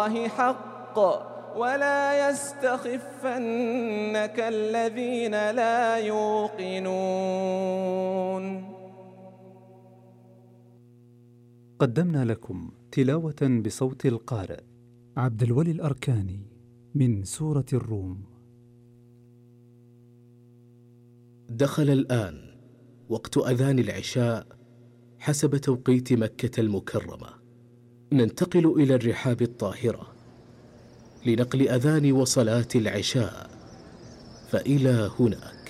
حق ولا يستخفنك الذين لا يوقنون. قدمنا لكم تلاوة بصوت القارئ عبد الولي الأركاني من سورة الروم. دخل الآن وقت أذان العشاء حسب توقيت مكة المكرمة. ننتقل إلى الرحاب الطاهرة لنقل أذان وصلاة العشاء، فإلى هناك.